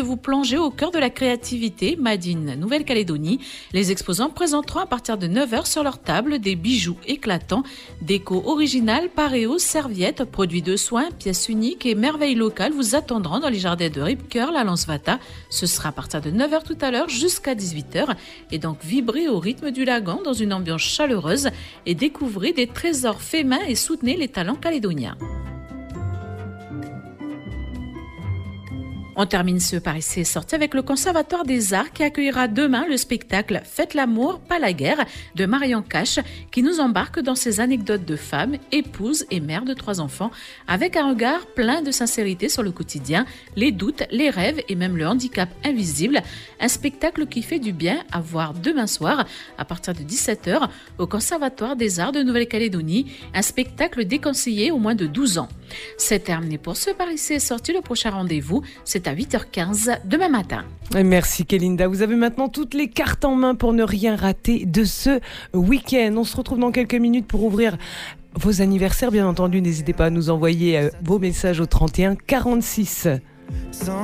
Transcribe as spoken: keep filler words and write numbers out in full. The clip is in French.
vous plonger au cœur de la créativité Made in Nouvelle-Calédonie. Les exposants présenteront à partir de neuf heures sur leur table des bijoux éclatants, déco originale, paréos, serviettes, produits de soins, pièces uniques et merveilles locales vous attendront dans les jardins de Rip Curl à Lansvata. Ce sera à partir de neuf heures tout à l'heure jusqu'à dix-huit heures et donc vibrez au rythme du lagon dans une ambiance chaleureuse et découvrez des trésors faits main et soutenez les talents calédoniens. On termine ce Par ici est sorti avec le Conservatoire des Arts qui accueillera demain le spectacle Faites l'amour, pas la guerre de Marion Cache qui nous embarque dans ses anecdotes de femme, épouse et mère de trois enfants avec un regard plein de sincérité sur le quotidien, les doutes, les rêves et même le handicap invisible. Un spectacle qui fait du bien à voir demain soir à partir de dix-sept heures au Conservatoire des Arts de Nouvelle-Calédonie. Un spectacle déconseillé au moins de douze ans. C'est terminé pour ce Par ici est sorti. Le prochain rendez-vous, c'est à huit heures quinze demain matin. Merci Kélinda. Vous avez maintenant toutes les cartes en main pour ne rien rater de ce week-end. On se retrouve dans quelques minutes pour ouvrir vos anniversaires. Bien entendu, n'hésitez pas à nous envoyer vos messages au trente et un quarante-six.